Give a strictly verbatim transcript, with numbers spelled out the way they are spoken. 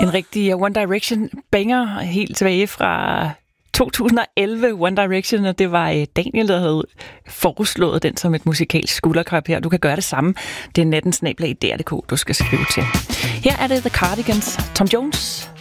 En rigtig One Direction banger helt tilbage fra to tusind og elleve, One Direction, og det var Daniel, der havde foreslået den som et musikalsk skulderklap her. Du kan gøre det samme. Det er natten snabel-a d r punktum d k, du skal skrive til. Her er det The Cardigans, Tom Jones.